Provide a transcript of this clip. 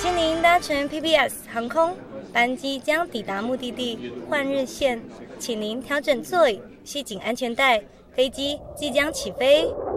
谢您搭乘 PBS 航空，班机将抵达目的地换日线，请您调整座椅，系紧安全带，飞机即将起飞。